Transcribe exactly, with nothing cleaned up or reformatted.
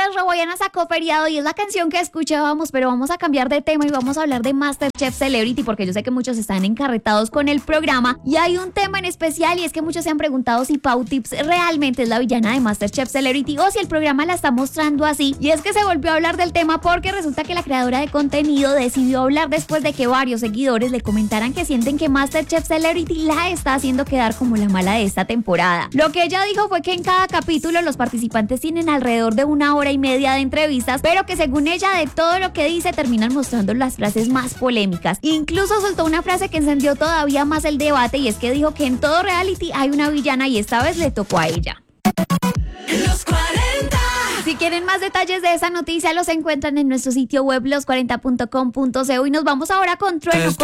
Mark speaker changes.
Speaker 1: Roboyana sacó Feriado y es la canción que escuchábamos, pero vamos a cambiar de tema y vamos a hablar de MasterChef Celebrity porque yo sé que muchos están encarretados con el programa y hay un tema en especial y es que muchos se han preguntado si Pau Tips realmente es la villana de MasterChef Celebrity o si el programa la está mostrando así. Y es que se volvió a hablar del tema porque resulta que la creadora de contenido decidió hablar después de que varios seguidores le comentaran que sienten que MasterChef Celebrity la está haciendo quedar como la mala de esta temporada. Lo que ella dijo fue que en cada capítulo los participantes tienen alrededor de una hora y media de entrevistas, pero que según ella de todo lo que dice terminan mostrando las frases más polémicas. Incluso soltó una frase que encendió todavía más el debate y es que dijo que en todo reality hay una villana y esta vez le tocó a ella.
Speaker 2: Los cuarenta.
Speaker 1: Si quieren más detalles de esa noticia los encuentran en nuestro sitio web los cuarenta punto com punto co y nos vamos ahora con Trueno.
Speaker 3: Esto